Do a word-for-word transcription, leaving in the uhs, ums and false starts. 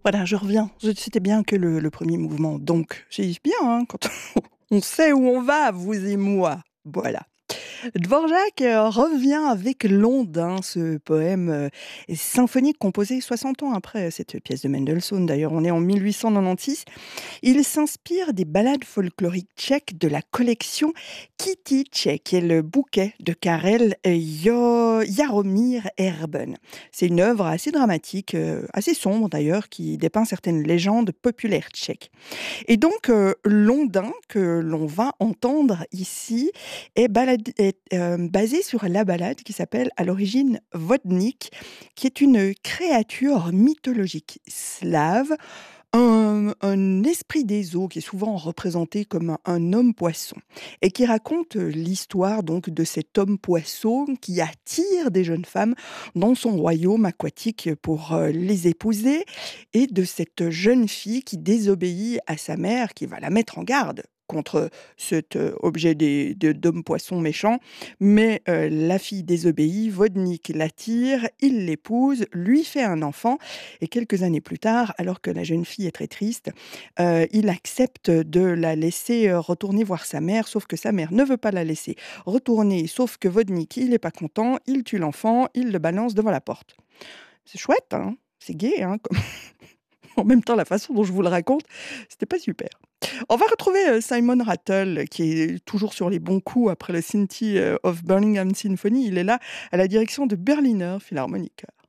Voilà, je reviens. Je C'était bien que le le premier mouvement. Donc, c'est bien, hein, quand on sait où on va, vous et moi. Voilà. Dvorak euh, revient avec Londin, ce poème euh, symphonique composé soixante ans après cette pièce de Mendelssohn. D'ailleurs, on est en mille huit cent quatre-vingt-seize. Il s'inspire des ballades folkloriques tchèques de la collection Kitty tchèque, qui est le bouquet de Karel Jo- Jaromír Erben. C'est une œuvre assez dramatique, euh, assez sombre d'ailleurs, qui dépeint certaines légendes populaires tchèques. Et donc, euh, Londin, que l'on va entendre ici, est, balade- est, euh, basé sur la ballade qui s'appelle à l'origine Vodnik, qui est une créature mythologique slave, un, un esprit des eaux qui est souvent représenté comme un, un homme-poisson et qui raconte euh, l'histoire donc de cet homme-poisson qui attire des jeunes femmes dans son royaume aquatique pour euh, les épouser, et de cette jeune fille qui désobéit à sa mère, qui va la mettre en garde contre cet euh, objet des- de- d'homme-poisson méchant. Mais euh, la fille désobéit, Vodnik l'attire, il l'épouse, lui fait un enfant, et quelques années plus tard, alors que la jeune fille est très triste, euh, il accepte de la laisser euh, retourner voir sa mère, sauf que sa mère ne veut pas la laisser retourner, sauf que Vodnik, il n'est pas content, il tue l'enfant, il le balance devant la porte. C'est chouette, hein, c'est gai, hein, comme- en même temps, la façon dont je vous le raconte, c'était pas super. On va retrouver euh, Simon Rattle, qui est toujours sur les bons coups après le Cynthia of Birmingham Symphony. Il est là à la direction de Berliner Philharmoniker.